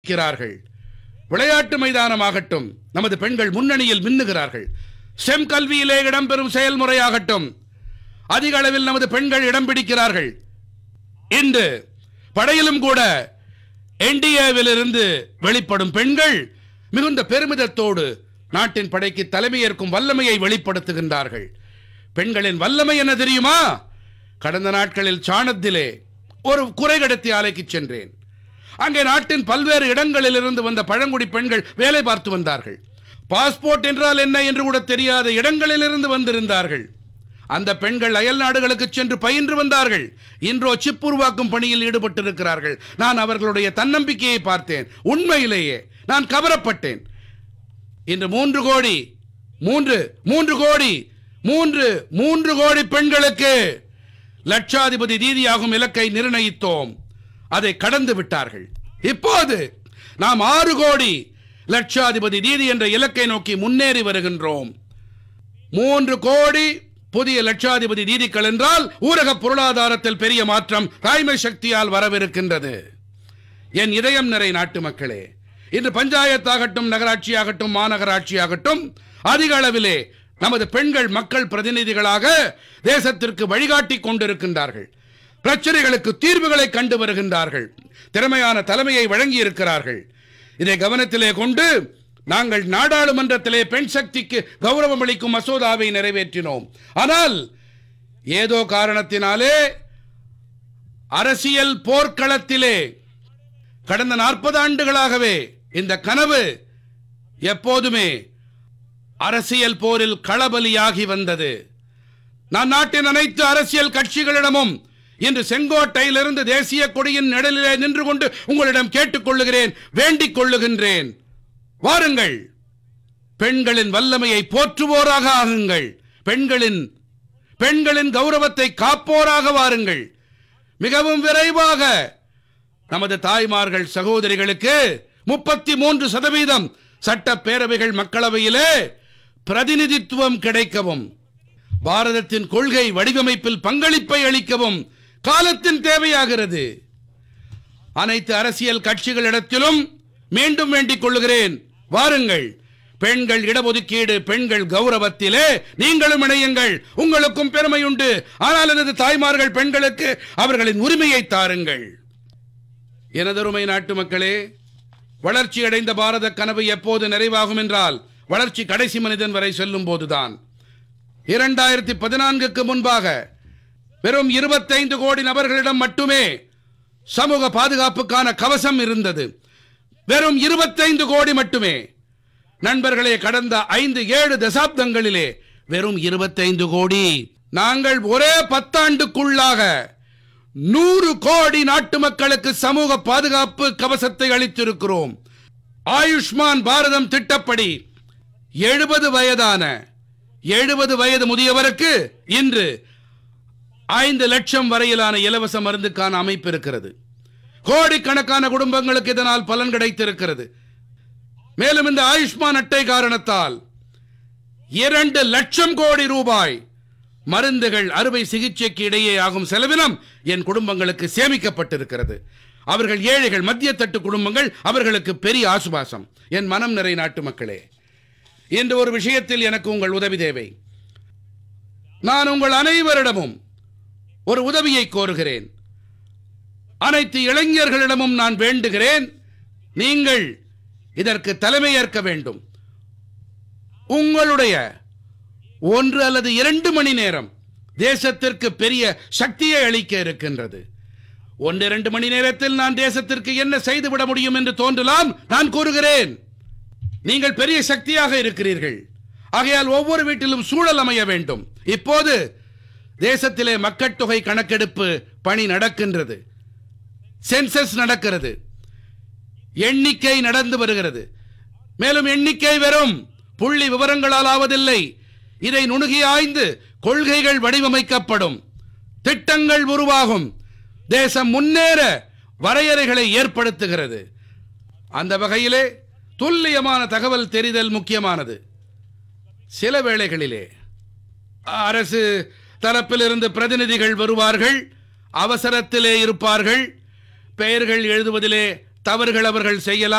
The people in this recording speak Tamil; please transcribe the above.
இருக்கிறார்கள். விளையாட்டு மைதானமாகட்டும், நமது பெண்கள் முன்னணியில் மின்னுகிறார்கள். ஸ்டெம் கல்வியிலே இடம்பெறும் செயல்முறையாகட்டும், அதிக அளவில் நமது பெண்கள் இடம் பிடிக்கிறார்கள். இன்று படையிலும் கூட என்டிஏவிலிருந்து வெளிப்படும் பெண்கள் மிகுந்த பெருமிதத்தோடு நாட்டின் படைக்கு தலைமையேற்கும் வல்லமையை வெளிப்படுத்துகின்றார்கள். பெண்களின் வல்லமை என்ன தெரியுமா? கடந்த நாட்களில் சாணத்திலே ஒரு குறைகடத்தி ஆலைக்கு சென்றேன். அங்கே நாட்டின் பல்வேறு இடங்களில் இருந்து வந்த பழங்குடி பெண்கள் வேலை பார்த்து வந்தார்கள். பாஸ்போர்ட் என்றால் என்ன என்று கூட தெரியாத இடங்களில் இருந்து வந்திருந்தார்கள். அந்த பெண்கள் அயல் நாடுகளுக்கு சென்று பயின்று வந்தார்கள். இன்றோ சிப் உருவாக்கும் பணியில் ஈடுபட்டிருக்கிறார்கள். நான் அவர்களுடைய தன்னம்பிக்கையை பார்த்தேன். உண்மையிலேயே நான் கவரப்பட்டேன். இன்று 3 கோடி பெண்களுக்கு லட்சாதிபதி தீதியாகும் இலக்கை நிர்ணயித்தோம். அதை கடந்து விட்டார்கள். இப்போது நாம் 6 கோடி லட்சாதிபதி தீதி என்ற இலக்கை நோக்கி முன்னேறி வருகின்றோம். 3 கோடி புதிய லட்சாதிபதி தீதிகள் என்றால் ஊரக பொருளாதாரத்தில் பெரிய மாற்றம் தாய்மை சக்தியால் வரவிருக்கின்றது. என் இதயம் நிறை நாட்டு மக்களே, இன்று பஞ்சாயத்தாகட்டும், நகராட்சியாகட்டும், மாநகராட்சியாகட்டும், அதிக அளவிலே நமது பெண்கள் மக்கள் பிரதிநிதிகளாக தேசத்திற்கு வழிகாட்டி கொண்டிருக்கின்றார்கள். பிரச்சனைகளுக்கு தீர்வுகளை கண்டு வருகின்றார்கள். திறமையான தலைமையை வழங்கி இருக்கிறார்கள். இதை கவனத்திலே கொண்டு நாங்கள் நாடாளுமன்றத்திலே பெண் சக்திக்கு கௌரவம் அளிக்கும் மசோதாவை நிறைவேற்றினோம். ஆனால் ஏதோ காரணத்தினாலே அரசியல் போர்க்களத்திலே கடந்த 40 ஆண்டுகளாகவே இந்த கனவு எப்போதுமே அரசியல் போரில் களபலியாகி வந்தது. நான் நாட்டின் அனைத்து அரசியல் கட்சிகளிடமும் இன்று செங்கோட்டையிலிருந்து தேசிய கொடியின் நிழலிலே நின்று கொண்டு உங்களிடம் கேட்டுக்கொள்ளுகிறேன், வேண்டிக் கொள்ளுகின்றேன். வாருங்கள், பெண்களின் வல்லமையை போற்றுவோராக ஆகுங்கள். பெண்களின் கௌரவத்தை காப்போராக வாருங்கள். மிகவும் விரைவாக நமது தாய்மார்கள் சகோதரிகளுக்கு 33% சட்டப்பேரவைகள் மக்களவையிலே பிரதிநிதித்துவம் கிடைக்கவும், பாரதத்தின் கொள்கை வடிவமைப்பில் பங்களிப்பை அளிக்கவும் காலத்தின் தேவையாகிறது. அனைத்து அரசியல் கட்சிகளிடத்திலும் மீண்டும் வேண்டிக் கொள்ளுகிறேன், வாருங்கள். பெண்கள் இடஒதுக்கீடு, பெண்கள் கௌரவத்திலே நீங்களும் இணையுங்கள். உங்களுக்கும் பெருமை உண்டு. ஆனால் எனது தாய்மார்கள் பெண்களுக்கு அவர்களின் உரிமையை தாருங்கள். எனதருமை நாட்டு மக்களே, வளர்ச்சி அடைந்த பாரத கனவு எப்போது நிறைவாகும் என்றால் வளர்ச்சி கடைசி மனிதன் வரை செல்லும் போதுதான். 2014க்கு முன்பாக வெறும் 25 கோடி நபர்களிடம் மட்டுமே சமூக பாதுகாப்புக்கான கவசம் இருந்தது. வெறும் 25 கோடி மட்டுமே. நண்பர்களே, கடந்த 5-7 தசாப்தங்களிலே வெறும் 25 கோடி. நாங்கள் ஒரே 10 ஆண்டுக்குள்ளாக 100 கோடி நாட்டு மக்களுக்கு சமூக பாதுகாப்பு கவசத்தை அளித்திருக்கிறோம். ஆயுஷ்மான் பாரதம் திட்டப்படி 70 வயது முதியவருக்கு இன்று 5 லட்சம் வரையிலான இலவச மருந்துக்கான அமைப்பு இருக்கிறது. கோடிக்கணக்கான குடும்பங்களுக்கு இதனால் பலன் கிடைத்திருக்கிறது. மேலும் இந்த ஆயுஷ்மான் அட்டை காரணத்தால் 2 லட்சம் கோடி ரூபாய் மருந்துகள், அறுவை சிகிச்சைக்கு இடையே ஆகும் செலவினம் என் குடும்பங்களுக்கு சேமிக்கப்பட்டிருக்கிறது. அவர்கள் ஏழைகள், மத்திய தட்டு குடும்பங்கள், அவர்களுக்கு பெரிய ஆசுவாசம். என் மனம் நிறை நாட்டு மக்களே, இன்று ஒரு விஷயத்தில் எனக்கு உங்கள் உதவி தேவை. நான் உங்கள் அனைவரிடமும் ஒரு உதவியை கோருகிறேன். அனைத்து இளைஞர்களிடமும் நான் வேண்டுகிறேன், நீங்கள் இதற்கு தலைமையேற்க வேண்டும். உங்களுடைய 1 அல்லது 2 மணி நேரம் தேசத்திற்கு பெரிய சக்தியை அளிக்க இருக்கின்றது. 1-2 மணி நேரத்தில் நான் தேசத்திற்கு என்ன செய்துவிட முடியும் என்று தோன்றலாம். நான் கூறுகிறேன், நீங்கள் பெரிய சக்தியாக இருக்கிறீர்கள். ஆகையால் ஒவ்வொரு வீட்டிலும் சூழல் அமைய வேண்டும். இப்போது தேசத்திலே மக்கட்தொகை கணக்கெடுப்பு பணி நடக்கின்றது. சென்சஸ் நடக்கிறது. எண்ணிக்கை நடந்து வருகிறது. மேலும் எண்ணிக்கை வெறும் புள்ளி விவரங்களால் ஆவதில்லை. இதை நுணுகி ஆய்ந்து கொள்கைகள் வடிவமைக்கப்படும், திட்டங்கள் உருவாகும். தேசம் முன்னேற வரையறைகளை ஏற்படுத்துகிறது. அந்த வகையிலே துல்லியமான தகவல் தெரிதல் முக்கியமானது. சில வேளைகளிலே அரசு தரப்பிலிருந்து பிரதிநிதிகள் வருவார்கள், அவசரத்திலே இருப்பார்கள், பெயர்கள் எழுதுவதிலே தவறுகள் அவர்கள் செய்யலாம்.